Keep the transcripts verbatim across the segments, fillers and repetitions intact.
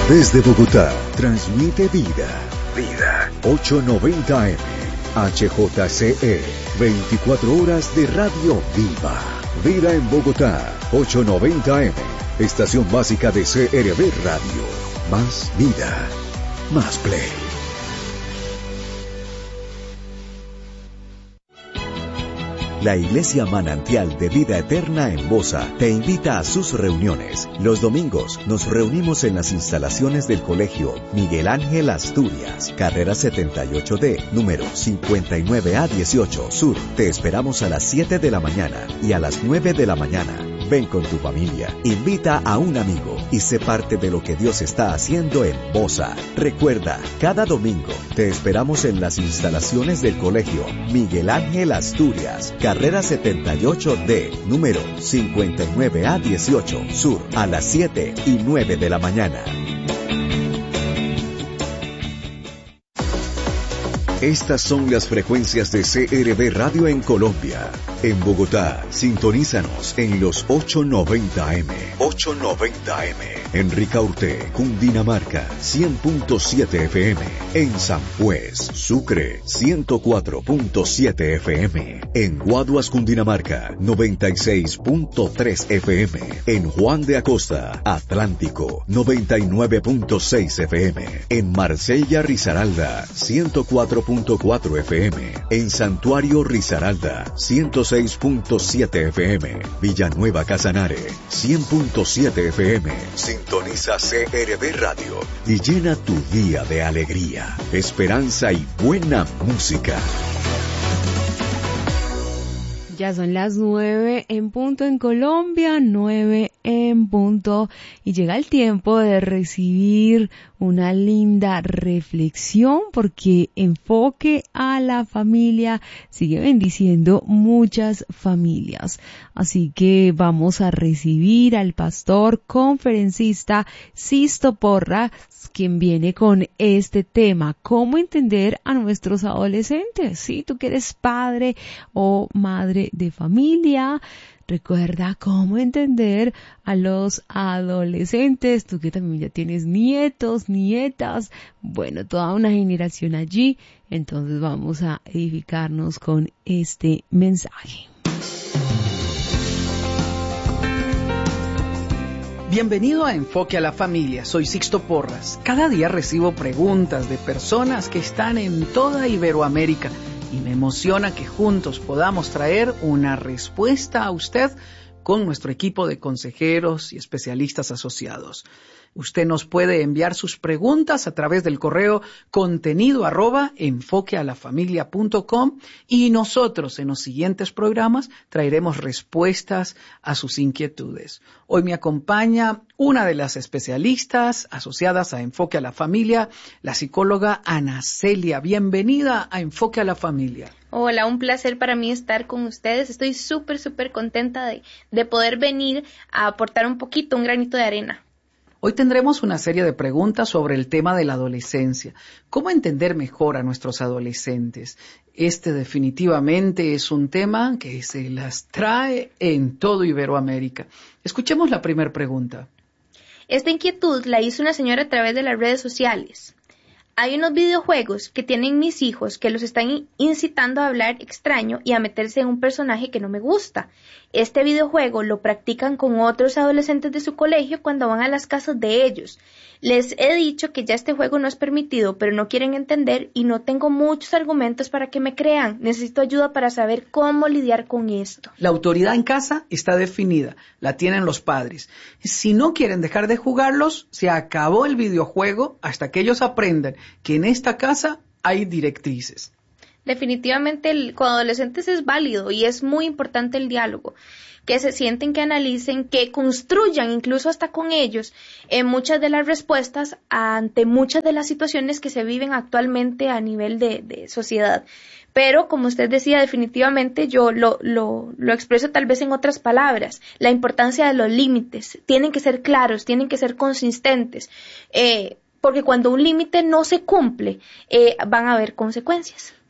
Desde Bogotá, transmite Vida. Vida. ochocientos noventa eme. H J C E. veinticuatro horas de radio viva. Vida en Bogotá. ochocientos noventa eme. Estación básica de C R V Radio. Más vida. Más play. La Iglesia Manantial de Vida Eterna en Bosa te invita a sus reuniones. Los domingos nos reunimos en las instalaciones del Colegio Miguel Ángel Asturias, carrera setenta y ocho D, número cincuenta y nueve A dieciocho Sur. Te esperamos a las siete de la mañana y a las nueve de la mañana. Ven con tu familia, invita a un amigo y sé parte de lo que Dios está haciendo en Bosa. Recuerda, cada domingo te esperamos en las instalaciones del Colegio Miguel Ángel Asturias, carrera setenta y ocho D, número cincuenta y nueve A dieciocho Sur, a las siete y nueve de la mañana. Estas son las frecuencias de C R V Radio en Colombia. En Bogotá, sintonízanos en los ochocientos noventa eme. ochocientos noventa eme. En Ricaurte, Cundinamarca, cien punto siete F M. En San Juez, Sucre, ciento cuatro punto siete F M. En Guaduas, Cundinamarca, noventa y seis punto tres F M. En Juan de Acosta, Atlántico, noventa y nueve punto seis F M. En Marsella, Risaralda, ciento cuatro punto cuatro F M. En Santuario Risaralda, ciento seis punto siete F M. Villanueva Casanare, cien punto siete F M. Sintoniza C R V Radio y llena tu día de alegría, esperanza y buena música. Ya son las nueve en punto en Colombia, nueve en punto, y llega el tiempo de recibir una linda reflexión, porque Enfoque a la Familia sigue bendiciendo muchas familias. Así que vamos a recibir al pastor conferencista Sisto Porras, quien viene con este tema: ¿cómo entender a nuestros adolescentes? Si tú que eres padre o madre de familia, recuerda cómo entender a los adolescentes. Tú que también ya tienes nietos, nietas, bueno, toda una generación allí. Entonces vamos a edificarnos con este mensaje. Bienvenido a Enfoque a la Familia, soy Sixto Porras. Cada día recibo preguntas de personas que están en toda Iberoamérica y me emociona que juntos podamos traer una respuesta a usted con nuestro equipo de consejeros y especialistas asociados. Usted nos puede enviar sus preguntas a través del correo contenido arroba enfoquealafamilia punto com y nosotros en los siguientes programas traeremos respuestas a sus inquietudes. Hoy me acompaña una de las especialistas asociadas a Enfoque a la Familia, la psicóloga Ana Celia. Bienvenida a Enfoque a la Familia. Hola, un placer para mí estar con ustedes. Estoy súper, súper contenta de, de poder venir a aportar un poquito, un granito de arena. Hoy tendremos una serie de preguntas sobre el tema de la adolescencia. ¿Cómo entender mejor a nuestros adolescentes? Este definitivamente es un tema que se las trae en todo Iberoamérica. Escuchemos la primera pregunta. Esta inquietud la hizo una señora a través de las redes sociales. Hay unos videojuegos que tienen mis hijos que los están incitando a hablar extraño y a meterse en un personaje que no me gusta. Este videojuego lo practican con otros adolescentes de su colegio cuando van a las casas de ellos. Les he dicho que ya este juego no es permitido, pero no quieren entender y no tengo muchos argumentos para que me crean. Necesito ayuda para saber cómo lidiar con esto. La autoridad en casa está definida, la tienen los padres. Si no quieren dejar de jugarlos, se acabó el videojuego hasta que ellos aprendan que en esta casa hay directrices. Definitivamente el, con adolescentes es válido y es muy importante el diálogo, que se sienten, que analicen, que construyan incluso hasta con ellos en muchas de las respuestas ante muchas de las situaciones que se viven actualmente a nivel de, de sociedad. Pero, como usted decía, definitivamente yo lo, lo, lo expreso tal vez en otras palabras. La importancia de los límites. Tienen que ser claros, tienen que ser consistentes. Eh, porque cuando un límite no se cumple, eh, van a haber consecuencias.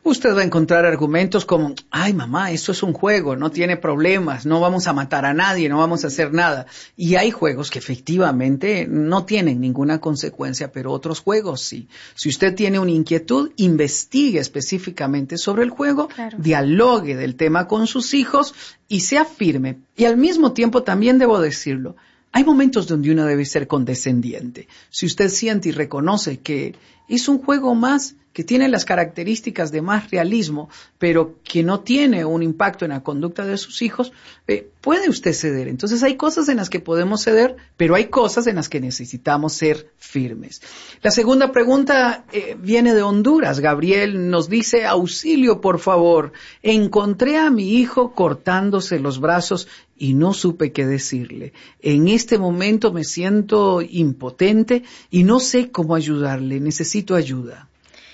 usted va a encontrar argumentos como, ay mamá, esto es un juego, no tiene problemas, no vamos a matar a nadie, no vamos a hacer nada. Y hay juegos que efectivamente no tienen ninguna consecuencia, pero otros juegos sí. Si usted tiene una inquietud, investigue específicamente sobre el juego, claro. Dialogue del tema con sus hijos y sea firme. Y al mismo tiempo también debo decirlo, hay momentos donde uno debe ser condescendiente. Si usted siente y reconoce que es un juego más que tiene las características de más realismo, pero que no tiene un impacto en la conducta de sus hijos, eh, puede usted ceder. Entonces hay cosas en las que podemos ceder, pero hay cosas en las que necesitamos ser firmes. La segunda pregunta eh, viene de Honduras. Gabriel nos dice, auxilio por favor, encontré a mi hijo cortándose los brazos y no supe qué decirle. En este momento me siento impotente y no sé cómo ayudarle, necesito ayuda.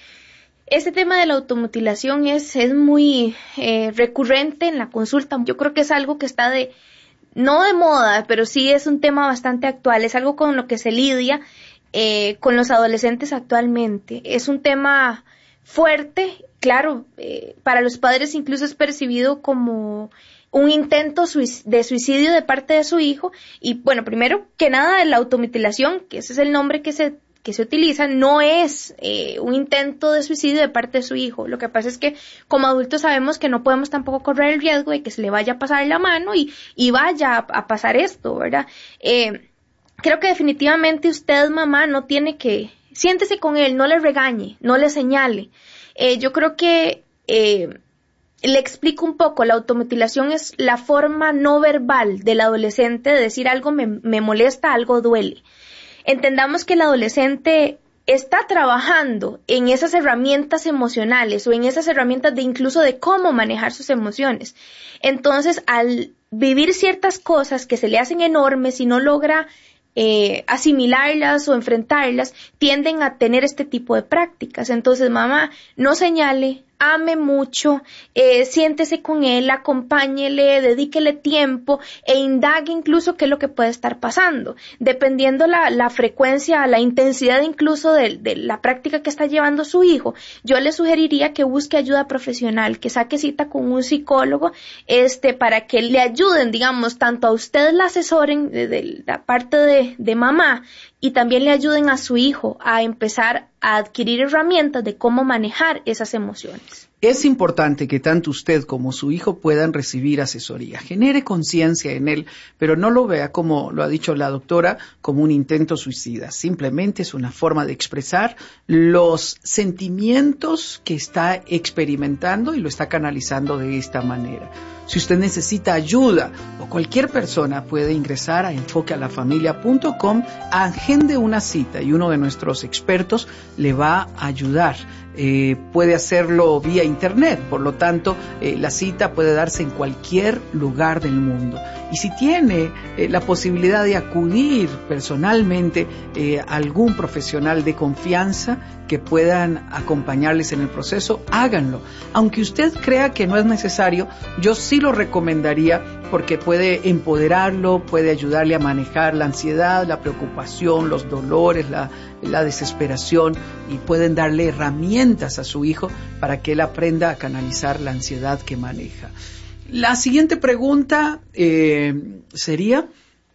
Este tema de la automutilación es, es muy eh, recurrente en la consulta. Yo creo que es algo que está de, no de moda, pero sí es un tema bastante actual. Es algo con lo que se lidia eh, con los adolescentes actualmente. Es un tema fuerte, claro, eh, para los padres incluso es percibido como un intento de suicidio de parte de su hijo. Y bueno, primero que nada, la automutilación, que ese es el nombre que se que se utiliza, no es eh, un intento de suicidio de parte de su hijo. Lo que pasa es que como adultos sabemos que no podemos tampoco correr el riesgo de que se le vaya a pasar la mano y, y vaya a, a pasar esto, ¿verdad? Eh, creo que definitivamente usted, mamá, no tiene que, siéntese con él, no le regañe, no le señale. Eh, yo creo que eh, le explico un poco, la automutilación es la forma no verbal del adolescente de decir algo me, me molesta, algo duele. Entendamos que el adolescente está trabajando en esas herramientas emocionales o en esas herramientas de incluso de cómo manejar sus emociones. Entonces, al vivir ciertas cosas que se le hacen enormes y no logra eh, asimilarlas o enfrentarlas, tienden a tener este tipo de prácticas. Entonces, mamá, no señale, ame mucho, eh, siéntese con él, acompáñele, dedíquele tiempo e indague incluso qué es lo que puede estar pasando. Dependiendo la, la frecuencia, la intensidad incluso de, de la práctica que está llevando su hijo, yo le sugeriría que busque ayuda profesional, que saque cita con un psicólogo, este, para que le ayuden, digamos, tanto a usted la asesoren de, de la parte de, de mamá y también le ayuden a su hijo a empezar a adquirir herramientas de cómo manejar esas emociones. Es importante que tanto usted como su hijo puedan recibir asesoría. Genere conciencia en él, pero no lo vea, como lo ha dicho la doctora, como un intento suicida. Simplemente es una forma de expresar los sentimientos que está experimentando y lo está canalizando de esta manera. Si usted necesita ayuda o cualquier persona puede ingresar a enfoque a la familia punto com, agende una cita y uno de nuestros expertos le va a ayudar. Eh, puede hacerlo vía internet, por lo tanto eh, la cita puede darse en cualquier lugar del mundo. Y si tiene eh, la posibilidad de acudir personalmente eh, a algún profesional de confianza que puedan acompañarles en el proceso, háganlo. Aunque usted crea que no es necesario, yo sí lo recomendaría porque puede empoderarlo, puede ayudarle a manejar la ansiedad, la preocupación, los dolores, la, la desesperación, y pueden darle herramientas a su hijo para que él aprenda a canalizar la ansiedad que maneja. La siguiente pregunta eh, sería: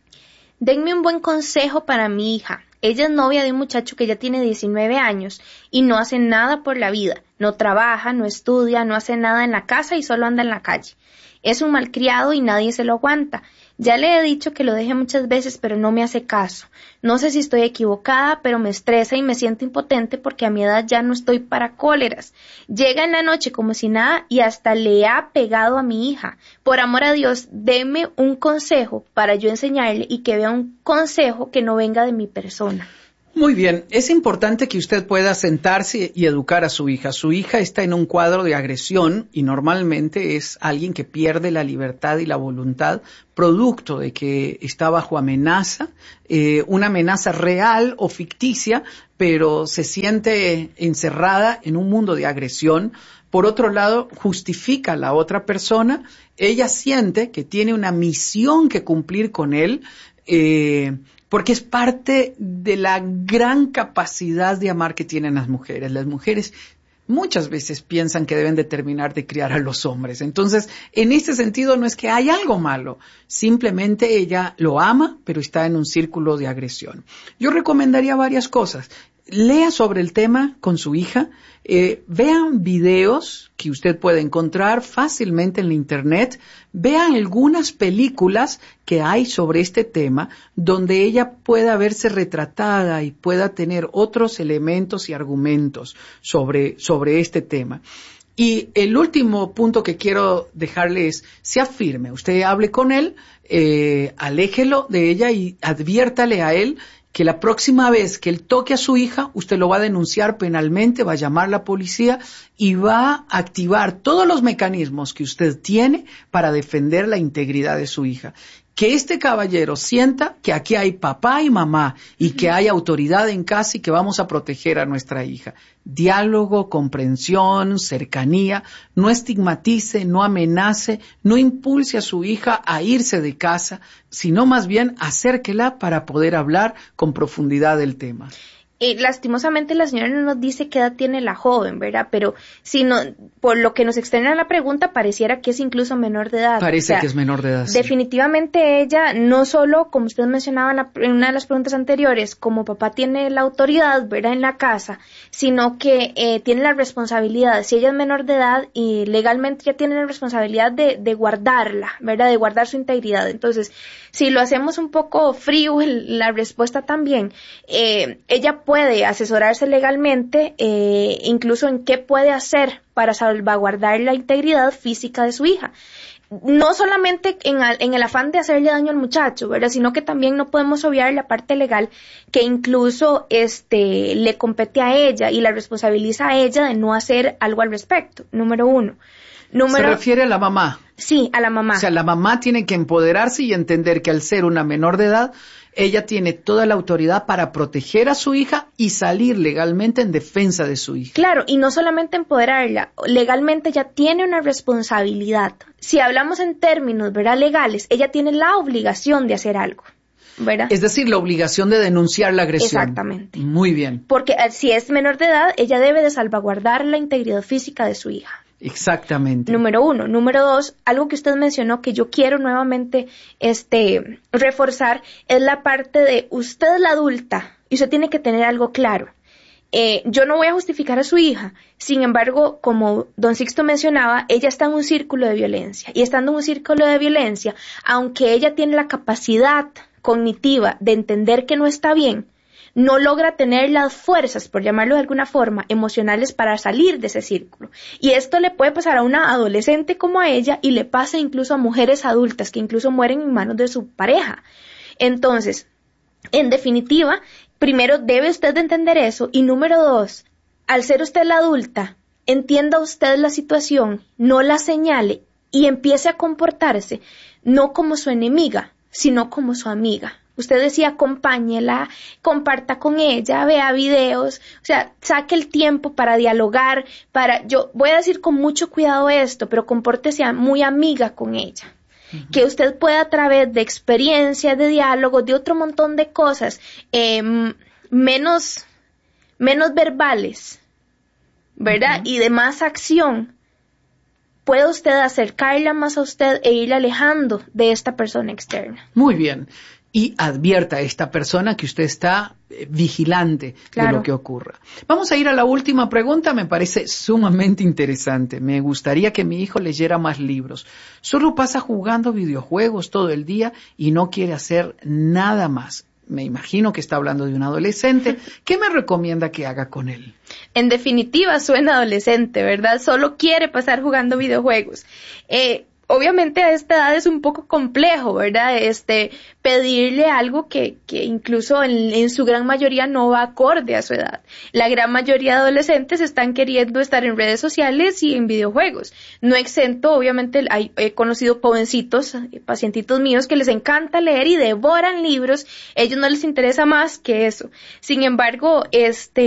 denme un buen consejo para mi hija. Ella es novia de un muchacho que ya tiene diecinueve años y no hace nada por la vida. No trabaja, no estudia, no hace nada en la casa y solo anda en la calle. Es un malcriado y nadie se lo aguanta. Ya le he dicho que lo deje muchas veces, pero no me hace caso. No sé si estoy equivocada, pero me estresa y me siento impotente porque a mi edad ya no estoy para cóleras. Llega en la noche como si nada y hasta le ha pegado a mi hija. Por amor a Dios, deme un consejo para yo enseñarle y que vea un consejo que no venga de mi persona. Muy bien, es importante que usted pueda sentarse y educar a su hija. Su hija está en un cuadro de agresión y normalmente es alguien que pierde la libertad y la voluntad producto de que está bajo amenaza, eh, una amenaza real o ficticia, pero se siente encerrada en un mundo de agresión. Por otro lado, justifica a la otra persona. Ella siente que tiene una misión que cumplir con él, eh, porque es parte de la gran capacidad de amar que tienen las mujeres. Las mujeres muchas veces piensan que deben de terminar de criar a los hombres. Entonces, en este sentido no es que hay algo malo, simplemente ella lo ama, pero está en un círculo de agresión. Yo recomendaría varias cosas. Lea sobre el tema con su hija, eh, vean videos que usted puede encontrar fácilmente en la internet, vean algunas películas que hay sobre este tema donde ella pueda verse retratada y pueda tener otros elementos y argumentos sobre, sobre este tema. Y el último punto que quiero dejarle es, sea firme, usted hable con él, eh, aléjelo de ella y adviértale a él que la próxima vez que él toque a su hija, usted lo va a denunciar penalmente, va a llamar a la policía y va a activar todos los mecanismos que usted tiene para defender la integridad de su hija. Que este caballero sienta que aquí hay papá y mamá y que hay autoridad en casa y que vamos a proteger a nuestra hija. Diálogo, comprensión, cercanía, no estigmatice, no amenace, no impulse a su hija a irse de casa, sino más bien acérquela para poder hablar con profundidad del tema. Eh, lastimosamente la señora no nos dice qué edad tiene la joven, ¿verdad? Pero si no, por lo que nos externa la pregunta, pareciera que es incluso menor de edad. Parece o sea, que es menor de edad. Sí. Definitivamente ella, no solo, como usted mencionaba en, la, en una de las preguntas anteriores, como papá tiene la autoridad, ¿verdad?, en la casa, sino que eh, tiene la responsabilidad. Si ella es menor de edad y legalmente ya tiene la responsabilidad de, de guardarla, ¿verdad?, de guardar su integridad. Entonces, si lo hacemos un poco frío el, la respuesta también, eh, ella puede asesorarse legalmente, eh, incluso en qué puede hacer para salvaguardar la integridad física de su hija. No solamente en, en el afán de hacerle daño al muchacho, ¿verdad?, sino que también no podemos obviar la parte legal que incluso este le compete a ella y la responsabiliza a ella de no hacer algo al respecto, número uno. Número, Se refiere a la mamá. Sí, a la mamá. O sea, la mamá tiene que empoderarse y entender que al ser una menor de edad, ella tiene toda la autoridad para proteger a su hija y salir legalmente en defensa de su hija. Claro, y no solamente empoderarla, legalmente ella tiene una responsabilidad. Si hablamos en términos, ¿verdad?, legales, ella tiene la obligación de hacer algo, ¿verdad? Es decir, la obligación de denunciar la agresión. Exactamente. Muy bien. Porque si es menor de edad, ella debe de salvaguardar la integridad física de su hija. Exactamente. Número uno. Número dos, algo que usted mencionó que yo quiero nuevamente este reforzar es la parte de usted es la adulta y usted tiene que tener algo claro. Eh, yo no voy a justificar a su hija, sin embargo, como don Sixto mencionaba, ella está en un círculo de violencia y estando en un círculo de violencia, aunque ella tiene la capacidad cognitiva de entender que no está bien, no logra tener las fuerzas, por llamarlo de alguna forma, emocionales para salir de ese círculo. Y esto le puede pasar a una adolescente como a ella y le pasa incluso a mujeres adultas que incluso mueren en manos de su pareja. Entonces, en definitiva, primero debe usted de entender eso y número dos, al ser usted la adulta, entienda usted la situación, no la señale y empiece a comportarse no como su enemiga, sino como su amiga. Usted decía, acompáñela, comparta con ella, vea videos, o sea, saque el tiempo para dialogar, para, yo voy a decir con mucho cuidado esto, pero compórtese muy amiga con ella. Uh-huh. Que usted pueda a través de experiencias, de diálogo, de otro montón de cosas, eh, menos, menos verbales, ¿verdad? Uh-huh. Y de más acción, puede usted acercarla más a usted e irla alejando de esta persona externa. Muy bien. Y advierta a esta persona que usted está eh, vigilante claro. de lo que ocurra. Vamos a ir a la última pregunta, me parece sumamente interesante. Me gustaría que mi hijo leyera más libros. Solo pasa jugando videojuegos todo el día y no quiere hacer nada más. Me imagino que está hablando de un adolescente. ¿Qué me recomienda que haga con él? En definitiva, suena adolescente, ¿verdad? Solo quiere pasar jugando videojuegos. Eh... Obviamente a esta edad es un poco complejo, ¿verdad? Este, pedirle algo que, que incluso en, en su gran mayoría no va acorde a su edad. La gran mayoría de adolescentes están queriendo estar en redes sociales y en videojuegos. No exento, obviamente, hay, he conocido jovencitos, pacientitos míos que les encanta leer y devoran libros. A ellos no les interesa más que eso. Sin embargo, este,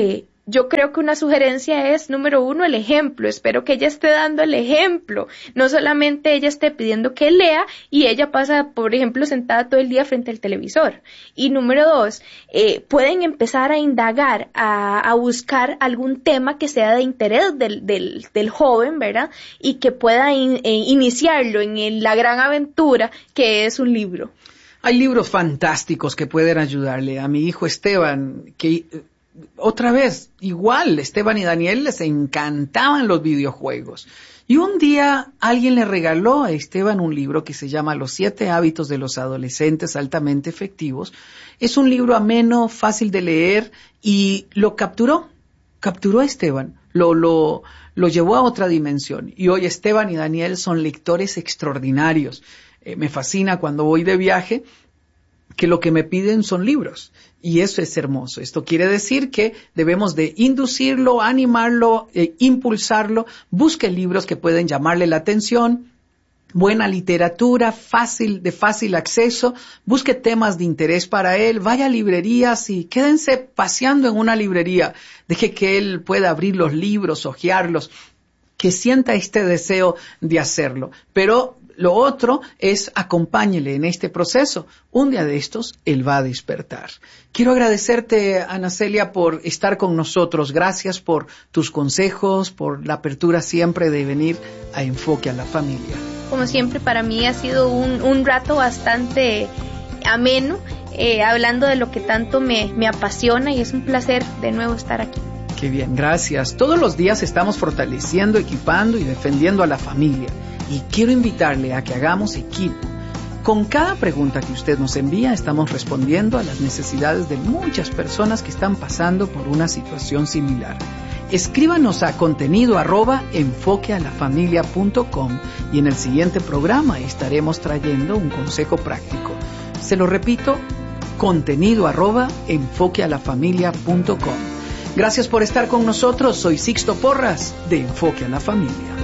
yo creo que una sugerencia es, número uno, el ejemplo. Espero que ella esté dando el ejemplo. No solamente ella esté pidiendo que lea y ella pasa, por ejemplo, sentada todo el día frente al televisor. Y número dos, eh, pueden empezar a indagar, a, a buscar algún tema que sea de interés del, del, del joven, ¿verdad? Y que pueda in, eh, iniciarlo en el, la gran aventura que es un libro. Hay libros fantásticos que pueden ayudarle. A mi hijo Esteban, que otra vez, igual, Esteban y Daniel les encantaban los videojuegos. Y un día alguien le regaló a Esteban un libro que se llama Los siete hábitos de los adolescentes altamente efectivos. Es un libro ameno, fácil de leer, y lo capturó, capturó a Esteban, lo, lo, lo llevó a otra dimensión. Y hoy Esteban y Daniel son lectores extraordinarios. Eh, me fascina cuando voy de viaje que lo que me piden son libros. Y eso es hermoso. Esto quiere decir que debemos de inducirlo, animarlo, eh, impulsarlo. Busque libros que pueden llamarle la atención. Buena literatura, fácil, de fácil acceso. Busque temas de interés para él. Vaya a librerías y quédense paseando en una librería. Deje que él pueda abrir los libros, hojearlos. Que sienta este deseo de hacerlo. Pero lo otro es acompáñele en este proceso. Un día de estos, él va a despertar. Quiero agradecerte, Ana Celia, por estar con nosotros. Gracias por tus consejos, por la apertura siempre de venir a Enfoque a la Familia. Como siempre, para mí ha sido un, un rato bastante ameno, eh, hablando de lo que tanto me, me apasiona, y es un placer de nuevo estar aquí. Qué bien, gracias. Todos los días estamos fortaleciendo, equipando y defendiendo a la familia. Y quiero invitarle a que hagamos equipo. Con cada pregunta que usted nos envía, estamos respondiendo a las necesidades de muchas personas que están pasando por una situación similar. Escríbanos a contenido arroba enfoquealafamilia punto com y en el siguiente programa estaremos trayendo un consejo práctico. Se lo repito, contenido arroba enfoquealafamilia punto com. Gracias por estar con nosotros. Soy Sixto Porras de Enfoque a la Familia.